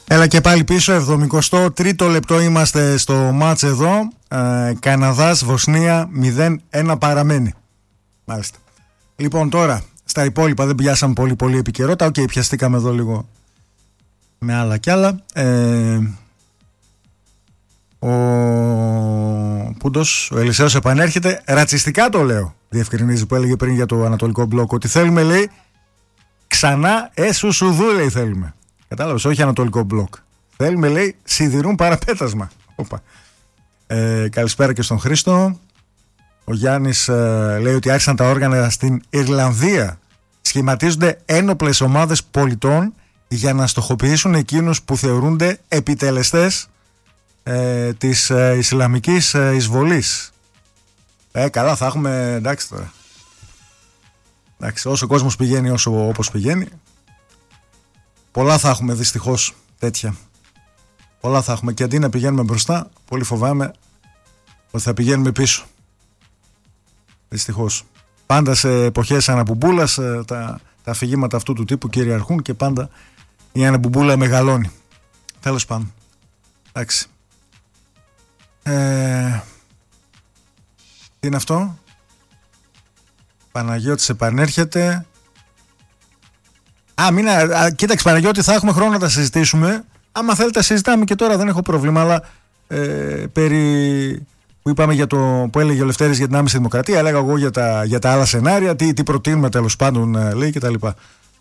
Έλα και πάλι πίσω, 73ο λεπτό είμαστε στο μάτς εδώ. Καναδάς, Βοσνία, 0-1 παραμένει. Μάλιστα. Λοιπόν, τώρα στα υπόλοιπα δεν πιάσαμε πολύ επικαιρότητα. Οκ, πιαστήκαμε εδώ λίγο με άλλα κι άλλα. Ο Πούντος, ο Ελισέος επανέρχεται. Ρατσιστικά το λέω, διευκρινίζει, που έλεγε πριν για το Ανατολικό Μπλοκ, ότι θέλουμε, λέει, ξανά εσουσουδού, λέει, θέλουμε. Κατάλαβες, όχι Ανατολικό Μπλοκ. Θέλουμε, λέει, σιδηρούν παραπέτασμα. Καλησπέρα και στον Χρήστο. Ο Γιάννης λέει ότι άρχισαν τα όργανα στην Ιρλανδία. Σχηματίζονται ένοπλες ομάδες πολιτών για να στοχοποιήσουν εκείνους που θεωρούνται επιτελεστές της Ισλαμικής εισβολής. Καλά, θα έχουμε, εντάξει τώρα. Εντάξει, όσο ο κόσμος πηγαίνει, όπως πηγαίνει, πολλά θα έχουμε δυστυχώς τέτοια. Πολλά θα έχουμε, και αντί να πηγαίνουμε μπροστά, πολύ φοβάμαι ότι θα πηγαίνουμε πίσω. Δυστυχώς. Πάντα σε εποχές αναμπουμπούλας τα αφηγήματα αυτού του τύπου κυριαρχούν και πάντα η αναμπομπούλα μεγαλώνει. Τέλος πάντων. Εντάξει. Τι είναι αυτό? Παναγιώτης επανέρχεται. Κοίταξε Παναγιώτη, θα έχουμε χρόνο να τα συζητήσουμε. Άμα θέλετε συζητάμε και τώρα, δεν έχω πρόβλημα. Αλλά περί που είπαμε για το που έλεγε ο Λευτέρης για την άμεση δημοκρατία, έλεγα εγώ για τα άλλα σενάρια, τι προτείνουμε τέλος πάντων, λέει, και τα λοιπά.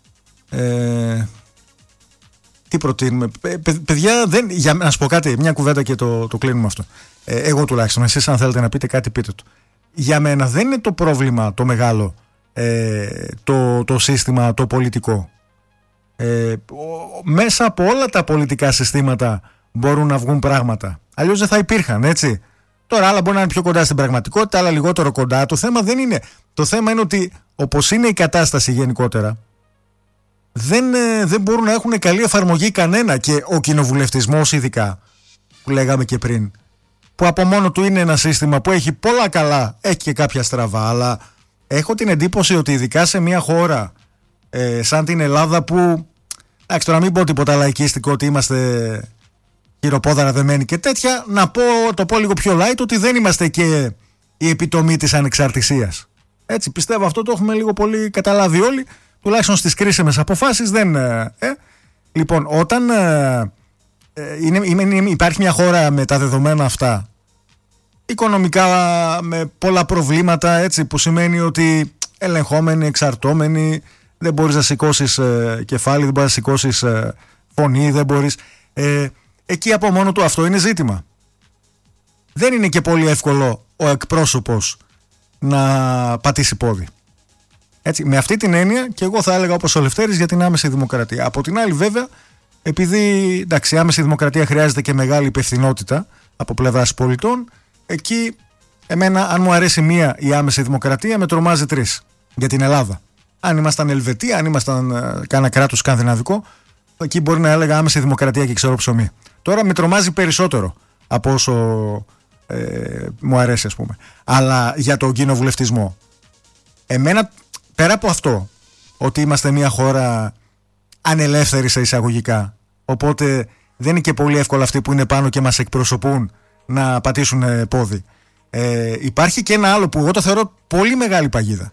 Τι προτείνουμε, παιδιά, για να σου πω κάτι, μια κουβέντα και το κλείνουμε αυτό. Εγώ τουλάχιστον, εσείς αν θέλετε να πείτε κάτι, πείτε το. Για μένα δεν είναι το πρόβλημα το μεγάλο το σύστημα το πολιτικό. Μέσα από όλα τα πολιτικά συστήματα μπορούν να βγουν πράγματα. Αλλιώς δεν θα υπήρχαν, έτσι. Τώρα άλλα μπορεί να είναι πιο κοντά στην πραγματικότητα, άλλα λιγότερο κοντά. Το θέμα δεν είναι. Το θέμα είναι ότι όπως είναι η κατάσταση γενικότερα, δεν μπορούν να έχουν καλή εφαρμογή κανένα, και ο κοινοβουλευτισμός ειδικά, που λέγαμε και πριν, που από μόνο του είναι ένα σύστημα που έχει πολλά καλά, έχει και κάποια στραβά, αλλά έχω την εντύπωση ότι ειδικά σε μια χώρα σαν την Ελλάδα, που, εντάξει, τώρα μην πω τίποτα λαϊκίστικο, ότι είμαστε χειροπόδαρα δεμένοι και τέτοια, το πω λίγο πιο light, ότι δεν είμαστε και η επιτομή της ανεξαρτησίας. Έτσι, πιστεύω αυτό το έχουμε λίγο πολύ καταλάβει όλοι, τουλάχιστον στις κρίσιμες αποφάσεις δεν... Λοιπόν, όταν υπάρχει μια χώρα με τα δεδομένα αυτά, οικονομικά με πολλά προβλήματα, έτσι, που σημαίνει ότι ελεγχόμενοι, εξαρτώμενοι, δεν μπορείς να σηκώσεις κεφάλι, δεν μπορείς να σηκώσεις φωνή, δεν μπορείς... εκεί από μόνο του αυτό είναι ζήτημα. Δεν είναι και πολύ εύκολο ο εκπρόσωπος να πατήσει πόδι. Έτσι, με αυτή την έννοια, και εγώ θα έλεγα όπως ο Λευτέρης για την άμεση δημοκρατία. Από την άλλη, βέβαια, επειδή, εντάξει, η άμεση δημοκρατία χρειάζεται και μεγάλη υπευθυνότητα από πλευράς πολιτών, εκεί εμένα, αν μου αρέσει μία η άμεση δημοκρατία, με τρομάζει τρεις για την Ελλάδα. Αν ήμασταν Ελβετία, αν ήμασταν κάνα κράτος σκανδιναβικό, εκεί μπορεί να έλεγα άμεση δημοκρατία και ξέρω ψωμί. Τώρα με τρομάζει περισσότερο από όσο μου αρέσει, ας πούμε. Αλλά για τον κοινοβουλευτισμό, εμένα, πέρα από αυτό, ότι είμαστε μια χώρα ανελεύθερη σε εισαγωγικά, οπότε δεν είναι και πολύ εύκολο αυτοί που είναι πάνω και μας εκπροσωπούν να πατήσουν πόδι. Υπάρχει και ένα άλλο που εγώ το θεωρώ πολύ μεγάλη παγίδα.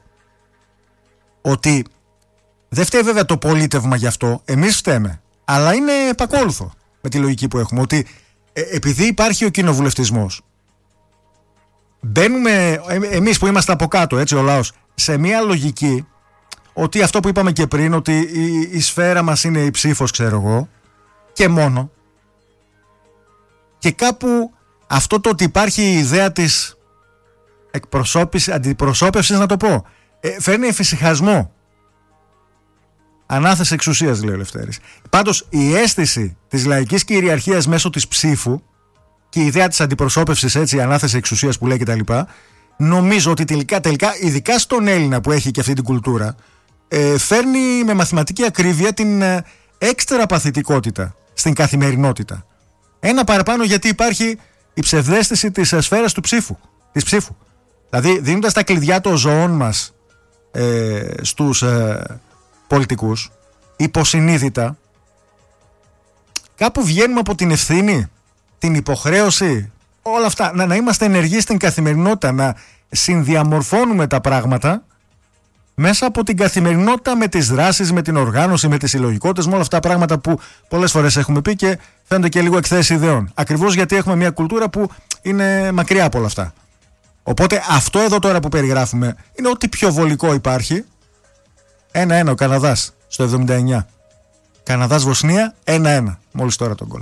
Ότι δεν φταίει βέβαια το πολίτευμα γι' αυτό, εμείς φταίμε, αλλά είναι επακόλουθο με τη λογική που έχουμε, ότι επειδή υπάρχει ο κοινοβουλευτισμός, μπαίνουμε εμείς που είμαστε από κάτω, έτσι, ο λαός, σε μια λογική ότι αυτό που είπαμε και πριν, ότι η σφαίρα μας είναι η ψήφος, ξέρω εγώ, και μόνο. Και κάπου αυτό το ότι υπάρχει η ιδέα της αντιπροσώπευσης, να το πω, φέρνει εφησυχασμό. Ανάθεση εξουσίας, λέει ο Λευτέρης. Πάντως η αίσθηση της λαϊκής κυριαρχίας μέσω της ψήφου και η ιδέα της αντιπροσώπευσης, έτσι, ανάθεση εξουσίας που λέει κτλ., νομίζω ότι τελικά, ειδικά στον Έλληνα που έχει και αυτή την κουλτούρα, φέρνει με μαθηματική ακρίβεια την έξτρα παθητικότητα στην καθημερινότητα. Ένα παραπάνω, γιατί υπάρχει η ψευδαίσθηση της σφαίρας της ψήφου. Δηλαδή, δίνοντας τα κλειδιά των ζωών μας στους πολιτικούς, υποσυνείδητα, κάπου βγαίνουμε από την ευθύνη, την υποχρέωση, όλα αυτά. Να είμαστε ενεργοί στην καθημερινότητα, να συνδιαμορφώνουμε τα πράγματα μέσα από την καθημερινότητα, με τις δράσεις, με την οργάνωση, με τις συλλογικότητες, με όλα αυτά τα πράγματα που πολλές φορές έχουμε πει και φαίνονται και λίγο εκθέσεις ιδεών. Ακριβώς γιατί έχουμε μια κουλτούρα που είναι μακριά από όλα αυτά. Οπότε αυτό εδώ τώρα που περιγράφουμε είναι ό,τι πιο βολικό υπάρχει. 1-1 ο Καναδάς στο 79. Καναδάς-Βοσνία 1-1. Μόλις τώρα τον γκολ.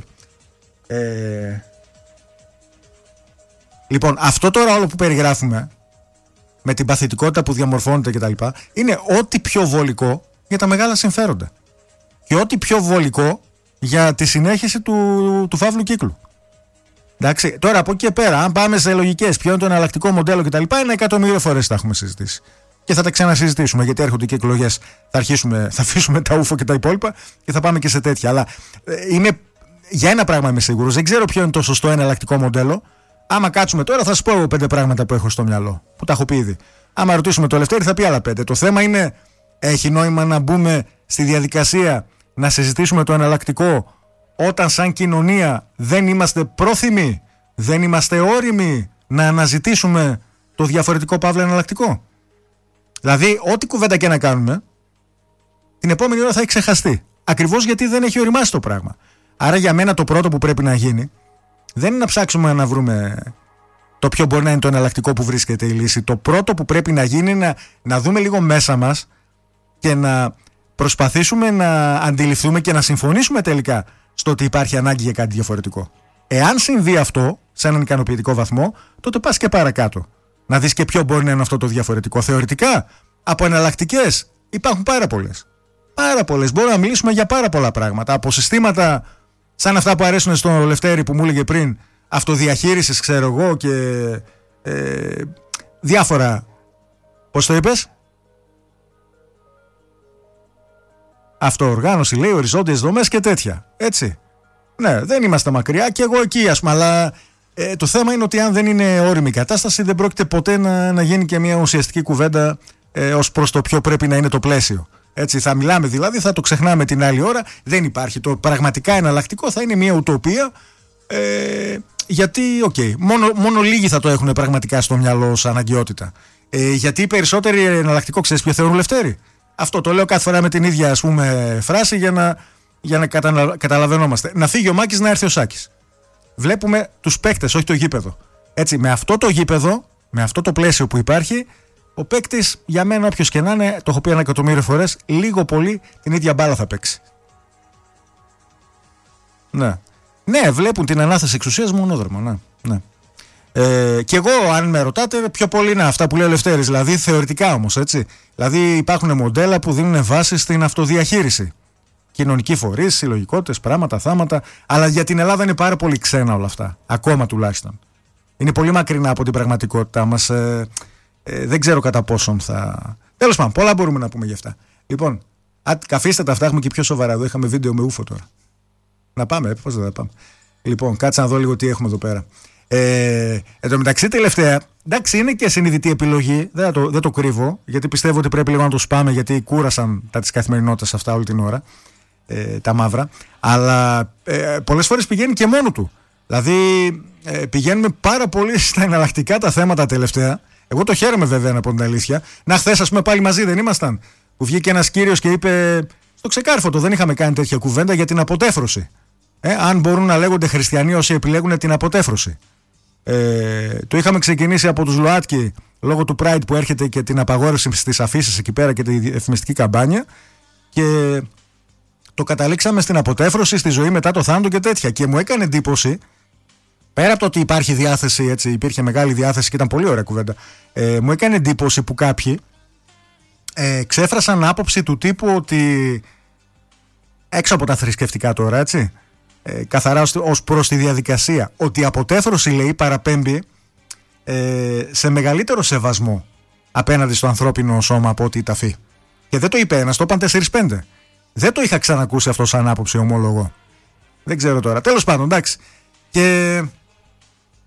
Λοιπόν, αυτό τώρα όλο που περιγράφουμε, με την παθητικότητα που διαμορφώνεται κτλ., είναι ό,τι πιο βολικό για τα μεγάλα συμφέροντα. Και ό,τι πιο βολικό για τη συνέχιση του φαύλου κύκλου. Εντάξει, τώρα από εκεί και πέρα, αν πάμε σε λογικές, ποιο είναι το εναλλακτικό μοντέλο κτλ., 1.000.000 φορές τα έχουμε συζητήσει. Και θα τα ξανασυζητήσουμε, γιατί έρχονται και εκλογές. Θα αφήσουμε τα ούφο και τα υπόλοιπα και θα πάμε και σε τέτοια. Αλλά για ένα πράγμα είμαι σίγουρος. Δεν ξέρω ποιο είναι το σωστό εναλλακτικό μοντέλο. Άμα κάτσουμε τώρα, θα σου πω 5 πράγματα που έχω στο μυαλό, που τα έχω πει ήδη. Άμα ρωτήσουμε το Λευτέρη, θα πει άλλα 5. Το θέμα είναι, έχει νόημα να μπούμε στη διαδικασία να συζητήσουμε το εναλλακτικό όταν σαν κοινωνία δεν είμαστε πρόθυμοι, δεν είμαστε όριμοι να αναζητήσουμε το διαφορετικό παύλα εναλλακτικό. Δηλαδή, ό,τι κουβέντα και να κάνουμε, την επόμενη ώρα θα έχει ξεχαστεί. Ακριβώς γιατί δεν έχει οριμάσει το πράγμα. Άρα, για μένα το πρώτο που πρέπει να γίνει δεν είναι να ψάξουμε να βρούμε το ποιο μπορεί να είναι το εναλλακτικό που βρίσκεται η λύση. Το πρώτο που πρέπει να γίνει είναι να δούμε λίγο μέσα μας και να προσπαθήσουμε να αντιληφθούμε και να συμφωνήσουμε τελικά στο ότι υπάρχει ανάγκη για κάτι διαφορετικό. Εάν συμβεί αυτό σε έναν ικανοποιητικό βαθμό, τότε πας και παρακάτω. Να δεις και ποιο μπορεί να είναι αυτό το διαφορετικό. Θεωρητικά, από εναλλακτικές υπάρχουν πάρα πολλές. Πάρα πολλές. Μπορούμε να μιλήσουμε για πάρα πολλά πράγματα. Από συστήματα σαν αυτά που αρέσουν στο Λευτέρη που μου έλεγε πριν, αυτοδιαχείρισης, ξέρω εγώ, και διάφορα. Πώς το είπες? Αυτοοργάνωση, λέει, οριζόντιες δομές και τέτοια. Έτσι. Ναι, δεν είμαστε μακριά και εγώ εκεί, ας πούμε, αλλά το θέμα είναι ότι αν δεν είναι όριμη η κατάσταση, δεν πρόκειται ποτέ να γίνει και μια ουσιαστική κουβέντα ως προς το ποιο πρέπει να είναι το πλαίσιο. Έτσι, θα μιλάμε δηλαδή, θα το ξεχνάμε την άλλη ώρα. Δεν υπάρχει. Το πραγματικά εναλλακτικό θα είναι μια ουτοπία. Γιατί, μόνο λίγοι θα το έχουν πραγματικά στο μυαλό ως αναγκαιότητα. Γιατί οι περισσότεροι εναλλακτικό, ξέρεις ποιο θεωρούν, Λευτέρη? Αυτό το λέω κάθε φορά με την ίδια, ας πούμε, φράση για να καταλαβαίνόμαστε. Να φύγει ο Μάκης, να έρθει ο Σάκης. Βλέπουμε τους παίκτες, όχι το γήπεδο. Έτσι, με αυτό το γήπεδο, με αυτό το πλαίσιο που υπάρχει, ο παίκτης, για μένα, όποιος και να είναι, το έχω πει 1.000.000 φορές, λίγο πολύ την ίδια μπάλα θα παίξει. Ναι. Ναι, βλέπουν την ανάθεση εξουσίας μονόδρομο. Ναι. Και εγώ, αν με ρωτάτε, πιο πολύ είναι αυτά που λέει ο Λευτέρης. Δηλαδή, θεωρητικά όμως, έτσι. Δηλαδή, υπάρχουν μοντέλα που δίνουν βάση στην αυτοδιαχείριση. Κοινωνικοί φορείς, συλλογικότητες, πράγματα, θάματα. Αλλά για την Ελλάδα είναι πάρα πολύ ξένα όλα αυτά. Ακόμα τουλάχιστον. Είναι πολύ μακρινά από την πραγματικότητά μας. Δεν ξέρω κατά πόσον θα. Τέλος πάντων, πολλά μπορούμε να πούμε γι' αυτά. Λοιπόν, καθίστε τα αυτά, έχουμε και πιο σοβαρά εδώ. Είχαμε βίντεο με ούφο τώρα. Να πάμε, πώς δεν θα πάμε. Λοιπόν, κάτσε να δω λίγο τι έχουμε εδώ πέρα. Εν τω μεταξύ, τελευταία, εντάξει, είναι και συνειδητή επιλογή, δεν το κρύβω, γιατί πιστεύω ότι πρέπει λίγο να το σπάμε, γιατί κούρασαν τα της καθημερινότητας αυτά όλη την ώρα, τα μαύρα. Αλλά πολλές φορές πηγαίνει και μόνο του. Δηλαδή, πηγαίνουμε πάρα πολύ στα εναλλακτικά τα θέματα τελευταία. Εγώ το χαίρομαι βέβαια, να πω την αλήθεια. Να, χθες, ας πούμε, πάλι μαζί δεν ήμασταν? Που βγήκε ένας κύριος και είπε, στο ξεκάρφωτο, δεν είχαμε κάνει τέτοια κουβέντα για την αποτέφρωση. Αν μπορούν να λέγονται χριστιανοί όσοι επιλέγουν την αποτέφρωση. Το είχαμε ξεκινήσει από τους ΛΟΑΤΚΙ λόγω του Pride που έρχεται και την απαγόρευση στις αφήσεις εκεί πέρα και τη εφημιστική καμπάνια, και το καταλήξαμε στην αποτέφρωση, στη ζωή μετά το θάνατο και τέτοια. Και μου έκανε εντύπωση, πέρα από το ότι υπάρχει διάθεση, έτσι, υπήρχε μεγάλη διάθεση και ήταν πολύ ωραία κουβέντα, μου έκανε εντύπωση που κάποιοι ξέφρασαν άποψη του τύπου ότι, έξω από τα θρησκευτικά τώρα, έτσι, καθαρά ως προς τη διαδικασία, ότι η αποτέφρωση, λέει, παραπέμπει σε μεγαλύτερο σεβασμό απέναντι στο ανθρώπινο σώμα από ότι η ταφή. Και δεν το είπε ένας, το είπαν 4-5. Δεν το είχα ξανακούσει αυτό σαν άποψη, ομολογώ. Δεν ξέρω τώρα. Τέλος πάντων, εντάξει. Και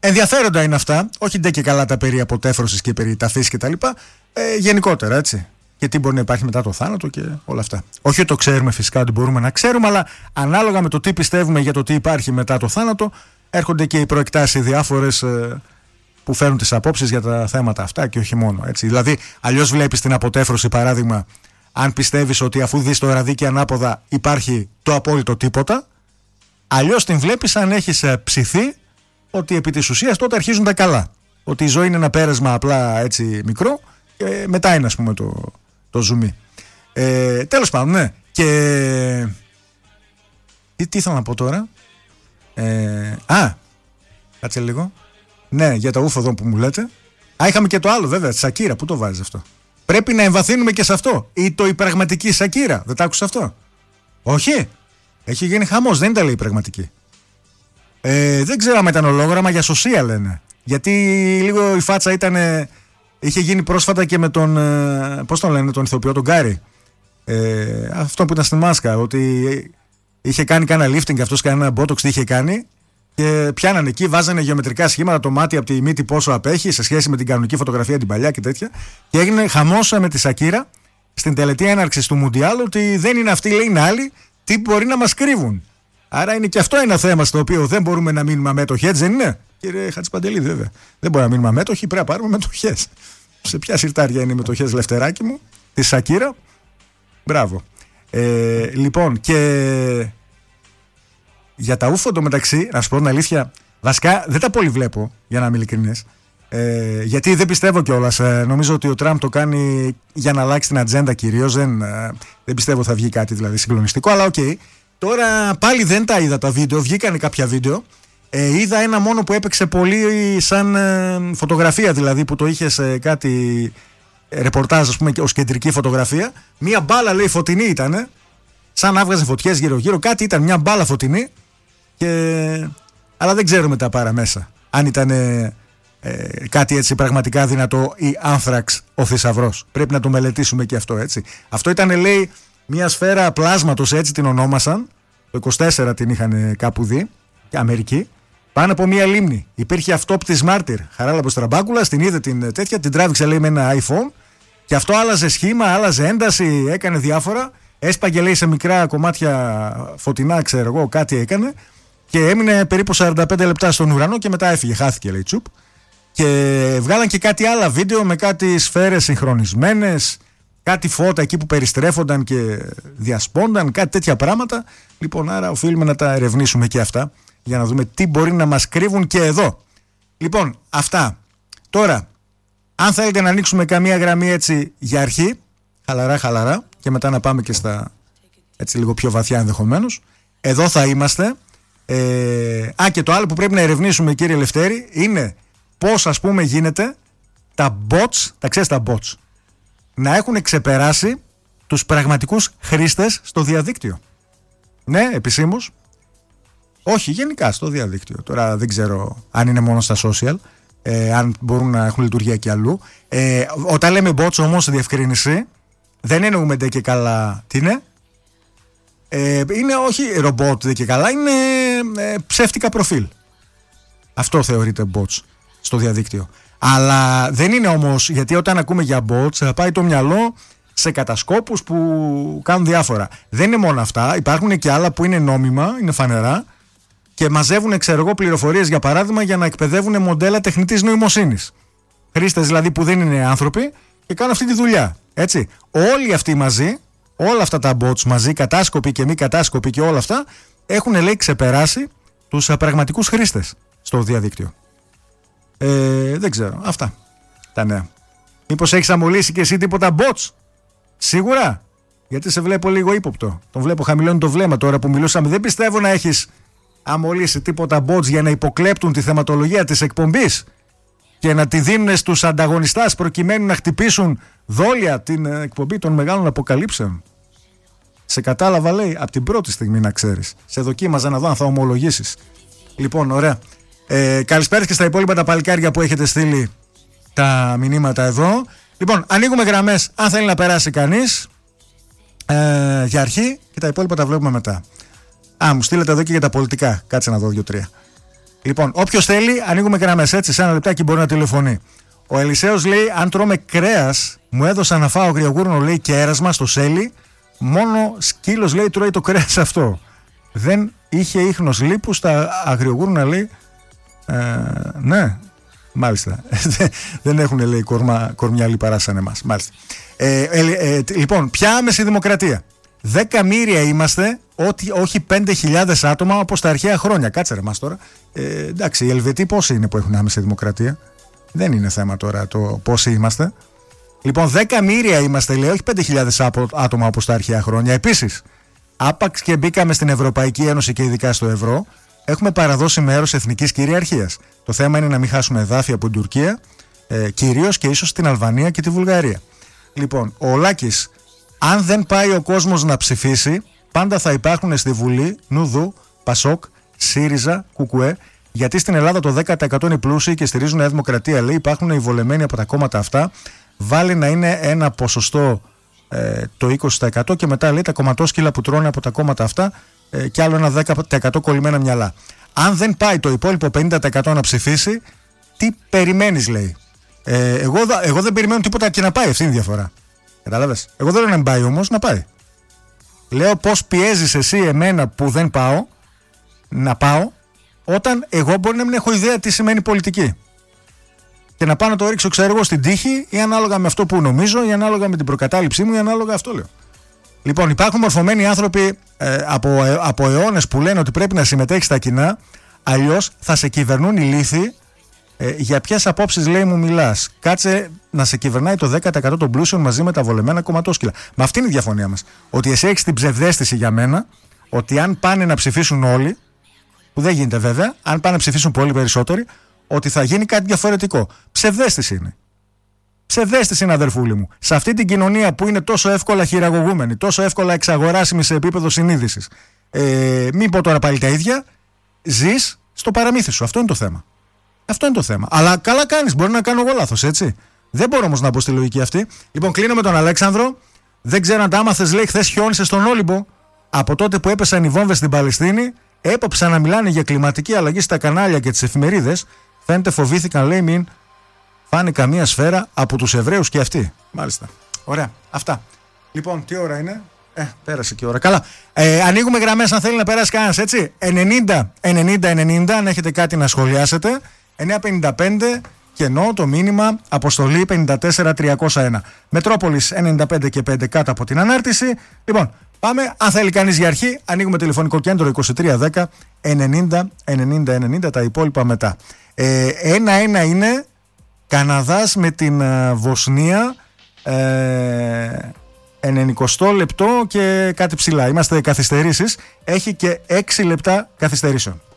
ενδιαφέροντα είναι αυτά. Όχι ντε και καλά τα περί αποτέφρωσης και περί ταφής κτλ. Γενικότερα, έτσι. και τι μπορεί να υπάρχει μετά το θάνατο και όλα αυτά. Όχι ότι το ξέρουμε φυσικά ότι μπορούμε να ξέρουμε, αλλά ανάλογα με το τι πιστεύουμε για το τι υπάρχει μετά το θάνατο, έρχονται και οι προεκτάσεις διάφορες που φέρνουν τις απόψεις για τα θέματα αυτά και όχι μόνο. Έτσι. Δηλαδή, αλλιώς βλέπεις την αποτέφρωση, παράδειγμα, αν πιστεύεις ότι αφού δεις το ραδίκι ανάποδα υπάρχει το απόλυτο τίποτα, αλλιώς την βλέπεις αν έχεις ψηθεί ότι επί της ουσίας τότε αρχίζουν τα καλά. Ότι η ζωή είναι ένα πέρασμα απλά έτσι μικρό και μετά είναι, ας πούμε, το ζουμί. Τέλος πάντων, ναι. Και τι ήθελα να πω τώρα. Κάτσε λίγο. Ναι, για τα ούφο εδώ που μου λέτε. Είχαμε και το άλλο βέβαια, τη Σακύρα. Πού το βάζεις αυτό? Πρέπει να εμβαθύνουμε και σε αυτό. Ή η πραγματική Σακύρα. Δεν τα άκουσα αυτό? Όχι. Έχει γίνει χαμός, δεν τα λέει η πραγματική. Δεν ξέρω αν ήταν ολόγραμμα, για σωσία λένε. Γιατί λίγο η φάτσα είχε γίνει πρόσφατα και με τον, πώς τον λένε, τον ηθοποιό, τον Γκάρι. Αυτό που ήταν στη μάσκα, ότι είχε κάνει κανένα lifting, αυτός κανένα botox, τι είχε κάνει. Και πιάνανε εκεί, βάζανε γεωμετρικά σχήματα, το μάτι από τη μύτη πόσο απέχει σε σχέση με την κανονική φωτογραφία την παλιά και τέτοια. Και έγινε χαμός με τη Σακύρα στην τελετή έναρξης του Μουντιάλ, ότι δεν είναι αυτοί, λέει, είναι άλλοι, τι μπορεί να μας κρύβουν. Άρα είναι και αυτό ένα θέμα στο οποίο δεν μπορούμε να μείνουμε αμέτωχοι, έτσι δεν είναι? Κύριε Χατζηπαντελή, βέβαια. Δεν μπορούμε να μείνουμε αμέτωχοι, πρέπει να πάρουμε μετοχές. Σε ποια συρτάρια είναι οι μετοχές, Λευτεράκι μου, τη Σακύρα? Μπράβο. Λοιπόν, και για τα ούφο μεταξύ, να σου πω την αλήθεια, βασικά δεν τα πολύ βλέπω, για να είμαι ειλικρινής. Γιατί δεν πιστεύω κιόλας. Νομίζω ότι ο Τραμπ το κάνει για να αλλάξει την ατζέντα κυρίως. Δεν πιστεύω θα βγει κάτι δηλαδή συγκλονιστικό, αλλά οκ. Τώρα πάλι δεν τα είδα τα βίντεο, βγήκανε κάποια βίντεο. Είδα ένα μόνο που έπαιξε πολύ σαν φωτογραφία, δηλαδή που το είχε σε κάτι ρεπορτάζ, ας πούμε, ως κεντρική φωτογραφία. Μία μπάλα, λέει, φωτεινή ήτανε, σαν να έβγαζε φωτιές γύρω-γύρω. Κάτι ήταν, μια μπάλα φωτεινή. Αλλά δεν ξέρουμε τα παραμέσα. Αν ήταν κάτι έτσι πραγματικά δυνατό ή άνθραξ ο θησαυρός. Πρέπει να το μελετήσουμε και αυτό, έτσι. Αυτό ήταν, λέει, μια σφαίρα πλάσματος, έτσι την ονόμασαν. Το 24 την είχαν κάπου δει, και Αμερική. Πάνω από μια λίμνη. Υπήρχε αυτόπτης μάρτυρ. Χαράλαμπος Τραμπάκουλας, την είδε την τέτοια, την τράβηξε, λέει, με ένα iPhone. Και αυτό άλλαζε σχήμα, άλλαζε ένταση, έκανε διάφορα. Έσπαγε, λέει, σε μικρά κομμάτια φωτεινά, ξέρω εγώ, κάτι έκανε. Και έμεινε περίπου 45 λεπτά στον ουρανό και μετά έφυγε. Χάθηκε, λέει, τσουπ. Και βγάλαν και κάτι άλλα βίντεο με κάτι σφαίρες συγχρονισμένες, κάτι φώτα εκεί που περιστρέφονταν και διασπόνταν, κάτι τέτοια πράγματα. Λοιπόν, άρα οφείλουμε να τα ερευνήσουμε και αυτά, για να δούμε τι μπορεί να μας κρύβουν και εδώ. Λοιπόν, αυτά. Τώρα, αν θέλετε να ανοίξουμε καμία γραμμή έτσι για αρχή, χαλαρά, και μετά να πάμε και στα έτσι λίγο πιο βαθιά ενδεχομένως, εδώ θα είμαστε. Και το άλλο που πρέπει να ερευνήσουμε, κύριε Λευτέρη, είναι πώς, ας πούμε, γίνεται τα bots, τα ξέρεις τα bots, να έχουν ξεπεράσει τους πραγματικούς χρήστες στο διαδίκτυο. Ναι, επισήμως. Όχι, γενικά στο διαδίκτυο. Τώρα δεν ξέρω αν είναι μόνο στα social, αν μπορούν να έχουν λειτουργία και αλλού. Όταν λέμε bots όμως, διευκρίνηση, δεν εννοούμε ντε και καλά. Τι είναι? Είναι όχι ρομπότ ντε και καλά, είναι ψεύτικα προφίλ. Αυτό θεωρείται bots στο διαδίκτυο. Αλλά δεν είναι όμως, γιατί όταν ακούμε για bots θα πάει το μυαλό σε κατασκόπους που κάνουν διάφορα. Δεν είναι μόνο αυτά, υπάρχουν και άλλα που είναι νόμιμα, είναι φανερά και μαζεύουν, ξέρω εγώ, πληροφορίες, για παράδειγμα, για να εκπαιδεύουν μοντέλα τεχνητής νοημοσύνης. Χρήστες δηλαδή που δεν είναι άνθρωποι και κάνουν αυτή τη δουλειά. Έτσι. Όλοι αυτοί μαζί, όλα αυτά τα bots μαζί, κατάσκοποι και μη κατάσκοποι και όλα αυτά, έχουν, λέει, ξεπεράσει τους πραγματικούς χρήστες στο διαδίκτυο. Δεν ξέρω. Αυτά τα νέα. Μήπως έχεις αμολύσει και εσύ τίποτα bots? Σίγουρα. Γιατί σε βλέπω λίγο ύποπτο. Τον βλέπω, χαμηλώνει το βλέμμα τώρα που μιλούσαμε. Δεν πιστεύω να έχεις αμολύσει τίποτα bots για να υποκλέπτουν τη θεματολογία της εκπομπής και να τη δίνουν στους ανταγωνιστάς προκειμένου να χτυπήσουν δόλια την εκπομπή των μεγάλων αποκαλύψεων. Σε κατάλαβα, λέει, από την πρώτη στιγμή, να ξέρεις. Σε δοκίμαζα να δω αν θα ομολογήσεις. Λοιπόν, ωραία. Καλησπέρα και στα υπόλοιπα τα παλικάρια που έχετε στείλει τα μηνύματα εδώ. Λοιπόν, ανοίγουμε γραμμές αν θέλει να περάσει κανείς για αρχή, και τα υπόλοιπα τα βλέπουμε μετά. Μου στείλετε εδώ και για τα πολιτικά. Κάτσε να δω 2-3. Λοιπόν, όποιος θέλει, ανοίγουμε γραμμές, έτσι, σε ένα λεπτάκι μπορεί να τηλεφωνεί. Ο Ελισέος λέει: αν τρώμε κρέας, μου έδωσαν να φάω αγριογούρνο, λέει, και έρασμα στο σέλι. Μόνο σκύλος, λέει, τρώει το κρέας αυτό. Δεν είχε ίχνος λίπου στα αγριογούρνα, λέει. Ναι, μάλιστα. Δεν έχουν, λέει, κορμιά λιπαρά σαν εμάς. Μάλιστα. Λοιπόν, ποια άμεση δημοκρατία? 10 εκατομμύρια είμαστε, όχι 5.000 άτομα όπως τα αρχαία χρόνια. Κάτσε ρε μας τώρα. Εντάξει, οι Ελβετοί πόσοι είναι που έχουν άμεση δημοκρατία? Δεν είναι θέμα τώρα το πόσοι είμαστε. Λοιπόν, 10 εκατομμύρια είμαστε, λέει, όχι 5.000 άτομα όπως τα αρχαία χρόνια. Επίσης, άπαξ και μπήκαμε στην Ευρωπαϊκή Ένωση και ειδικά στο ευρώ, έχουμε παραδώσει μέρος εθνικής κυριαρχίας. Το θέμα είναι να μην χάσουμε εδάφη από την Τουρκία, κυρίως και ίσως την Αλβανία και τη Βουλγαρία. Λοιπόν, ο Λάκης, αν δεν πάει ο κόσμος να ψηφίσει, πάντα θα υπάρχουν στη Βουλή Νουδού, Πασόκ, ΣΥΡΙΖΑ, ΚΚΕ, γιατί στην Ελλάδα το 10% είναι πλούσιοι και στηρίζουν Νέα Δημοκρατία. Λέει, υπάρχουν οι βολεμένοι από τα κόμματα αυτά. Βάλει να είναι ένα ποσοστό το 20% και μετά, λέει, τα κομματόσκυλα που τρώνε από τα κόμματα αυτά και άλλο ένα 10% κολλημένα μυαλά. Αν δεν πάει το υπόλοιπο 50% να ψηφίσει, τι περιμένεις, λέει. Εγώ δεν περιμένω τίποτα και να πάει, αυτή είναι η διαφορά. Κατάλαβες. Εγώ δεν λέω να μην πάει όμως, να πάει. Λέω πώς πιέζεις εσύ εμένα που δεν πάω να πάω, όταν εγώ μπορεί να μην έχω ιδέα τι σημαίνει πολιτική. Και να πάω να το ρίξω, ξέρω εγώ, στην τύχη, ή ανάλογα με αυτό που νομίζω, ή ανάλογα με την προκατάληψή μου, ή ανάλογα αυτό λέω. Λοιπόν, υπάρχουν μορφωμένοι άνθρωποι από αιώνες που λένε ότι πρέπει να συμμετέχει στα κοινά, αλλιώς θα σε κυβερνούν οι λύθοι. Για ποιες απόψεις, λέει, μου μιλάς? Κάτσε να σε κυβερνάει το 10% των πλούσιων μαζί με τα βολεμένα κομματόσκυλα. Μα αυτή είναι η διαφωνία μας. Ότι εσύ έχεις την ψευδαίσθηση για μένα ότι αν πάνε να ψηφίσουν όλοι, που δεν γίνεται βέβαια, αν πάνε να ψηφίσουν πολύ περισσότεροι, ότι θα γίνει κάτι διαφορετικό. Ψευδαίσθηση είναι. Ψευδαίσθηση είναι, αδερφούλη μου. Σε αυτή την κοινωνία που είναι τόσο εύκολα χειραγωγούμενη, τόσο εύκολα εξαγοράσιμη σε επίπεδο συνείδησης, μην πω τώρα πάλι τα ίδια, ζεις στο παραμύθι σου. Αυτό είναι το θέμα. Αυτό είναι το θέμα. Αλλά καλά κάνεις. Μπορεί να κάνω εγώ λάθος, έτσι. Δεν μπορώ όμως να μπω στη λογική αυτή. Λοιπόν, κλείνω με τον Αλέξανδρο. Δεν ξέρω αν τα άμαθες, λέει, χθες χιόνισε στον Όλυμπο. Από τότε που έπεσαν οι βόμβες στην Παλαιστίνη, έπαψαν να μιλάνε για κλιματική αλλαγή στα κανάλια και τις εφημερίδες. Φαίνεται φοβήθηκαν, λέει, μην φάνε καμία σφαίρα από τους Εβραίους και αυτοί. Μάλιστα. Ωραία. Αυτά. Λοιπόν, τι ώρα είναι? Πέρασε και η ώρα. Καλά. Ανοίγουμε γραμμές αν θέλει να περάσει κανένας, έτσι. 90-90-90, αν έχετε κάτι να σχολιάσετε. 955 κενό το μήνυμα, αποστολή 54301. Μετρόπολης 95 και 5 κάτω από την ανάρτηση. Λοιπόν, πάμε. Αν θέλει κανείς για αρχή, ανοίγουμε τηλεφωνικό κέντρο 2310 90-90-90, τα υπόλοιπα μετά. 1-1 είναι Καναδάς με την Βοσνία, 90 λεπτό και κάτι ψηλά. Είμαστε καθυστερήσεις. Έχει και 6 λεπτά καθυστερήσεων.